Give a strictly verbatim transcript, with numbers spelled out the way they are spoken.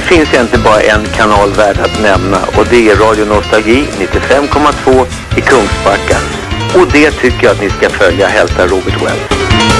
finns egentligen bara en kanal värd att nämna, och det är Radio Nostalgi nittiofem komma två i Kungsbacka. Och det tycker jag att ni ska följa, hälsa Robert Wells.